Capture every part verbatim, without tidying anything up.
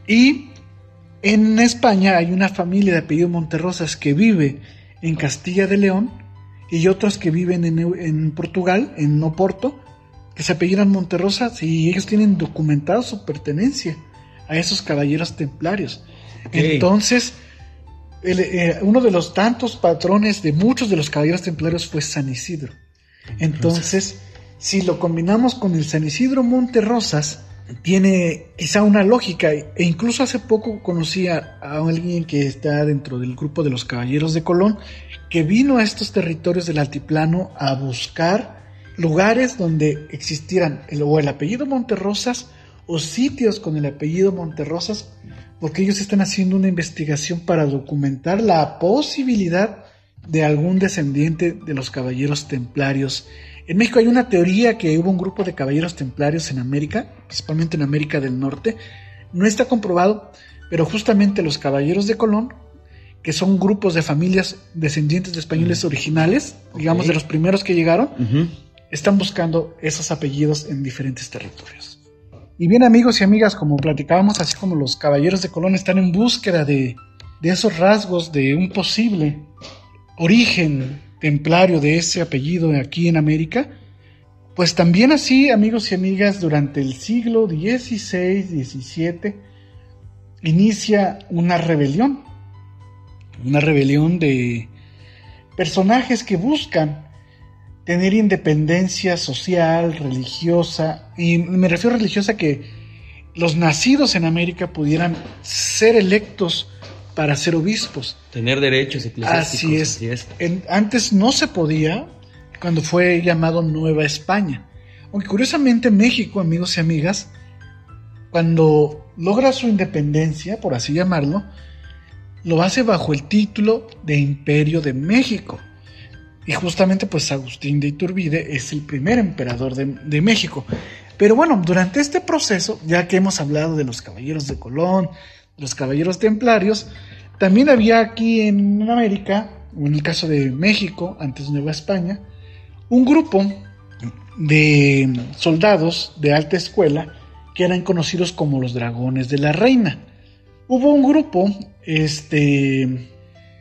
Y en España hay una familia de apellido Monterrosas que vive en Castilla de León y otros que viven en, en Portugal, en Oporto, que se apellidan Monterrosas y ellos tienen documentado su pertenencia a esos caballeros templarios. Okay. Entonces, el, eh, uno de los tantos patrones de muchos de los caballeros templarios fue San Isidro. Entonces, si lo combinamos con el San Isidro Monterrosas, tiene quizá una lógica. E incluso hace poco conocí a, a alguien que está dentro del grupo de los Caballeros de Colón, que vino a estos territorios del altiplano a buscar lugares donde existieran el, o el apellido Monterrosas o sitios con el apellido Monterrosas, porque ellos están haciendo una investigación para documentar la posibilidad de algún descendiente de los caballeros templarios. En México hay una teoría que hubo un grupo de caballeros templarios en América, principalmente en América del Norte. No está comprobado, pero justamente los caballeros de Colón, que son grupos de familias descendientes de españoles originales, okay, digamos de los primeros que llegaron, uh-huh, están buscando esos apellidos en diferentes territorios. Y bien, amigos y amigas, como platicábamos, así como los caballeros de Colón están en búsqueda de, de esos rasgos de un posible origen templario de ese apellido aquí en América, pues también así, amigos y amigas, durante el siglo dieciséis diecisiete inicia una rebelión, una rebelión de personajes que buscan tener independencia social, religiosa, y me refiero a religiosa, que los nacidos en América pudieran ser electos para ser obispos. Tener derechos eclesiásticos. Así es. Así es. En, antes no se podía, cuando fue llamado Nueva España. Aunque curiosamente México, amigos y amigas, cuando logra su independencia, por así llamarlo, lo hace bajo el título de Imperio de México. Y justamente pues Agustín de Iturbide es el primer emperador de, de México. Pero bueno, durante este proceso, ya que hemos hablado de los caballeros de Colón, los caballeros templarios, también había aquí en América, o en el caso de México, antes Nueva España, un grupo de soldados de alta escuela que eran conocidos como los Dragones de la Reina. Hubo un grupo este,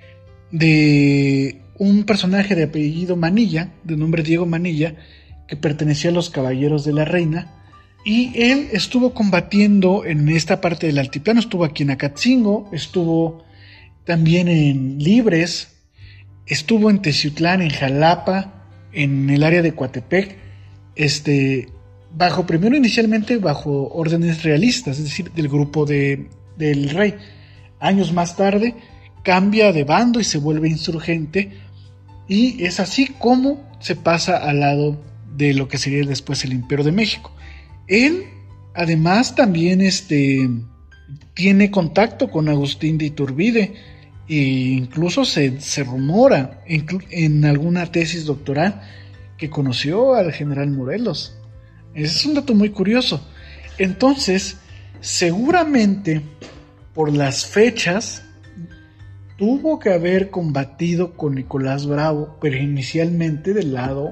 de un personaje de apellido Manilla, de nombre Diego Manilla, que pertenecía a los Caballeros de la Reina, y él estuvo combatiendo en esta parte del altiplano, estuvo aquí en Acatzingo, estuvo también en Libres, estuvo en Teciutlán, en Jalapa, en el área de Coatepec, este, bajo, primero inicialmente bajo órdenes realistas, es decir, del grupo de, del rey. Años más tarde cambia de bando y se vuelve insurgente, y es así como se pasa al lado de lo que sería después el Imperio de México. Él, además, también este, tiene contacto con Agustín de Iturbide, e incluso se, se rumora inclu- en alguna tesis doctoral que conoció al general Morelos. Ese es un dato muy curioso. Entonces, seguramente, por las fechas, tuvo que haber combatido con Nicolás Bravo, pero inicialmente del lado,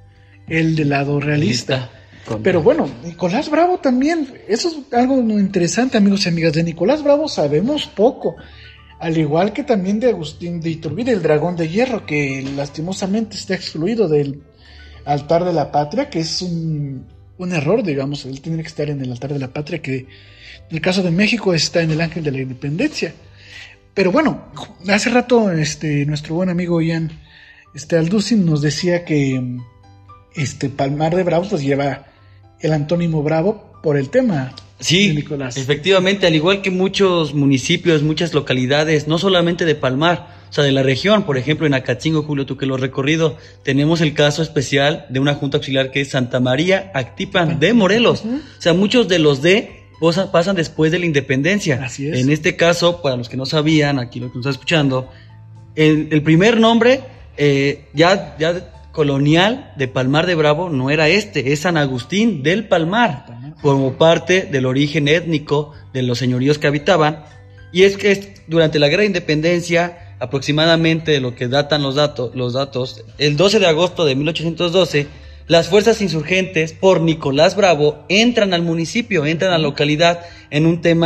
el del lado realista. Pero bueno, Nicolás Bravo también, eso es algo muy interesante, amigos y amigas. De Nicolás Bravo sabemos poco, al igual que también de Agustín de Iturbide, el Dragón de Hierro, que lastimosamente está excluido del altar de la patria, que es un, un error, digamos. Él tiene que estar en el altar de la patria, que en el caso de México está en el Ángel de la Independencia. Pero bueno, hace rato este, nuestro buen amigo Ian este, Alducin nos decía que este, Palmar de Bravo pues lleva el antónimo Bravo por el tema. Sí, Nicolás. Efectivamente, al igual que muchos municipios, muchas localidades, no solamente de Palmar, o sea, de la región, por ejemplo, en Acatzingo, Julio, tú que lo has recorrido, tenemos el caso especial de una junta auxiliar que es Santa María Actipan de Morelos. Uh-huh. O sea, muchos de los de pasan después de la independencia. Así es. En este caso, para los que no sabían, aquí lo que nos está escuchando, el, el primer nombre eh, ya, ya colonial de Palmar de Bravo no era este, es San Agustín del Palmar, como parte del origen étnico de los señoríos que habitaban. Y es que es, durante la Guerra de Independencia, aproximadamente de lo que datan los datos, los datos, el doce de agosto de mil ochocientos doce, las fuerzas insurgentes por Nicolás Bravo entran al municipio, entran a la localidad en un tema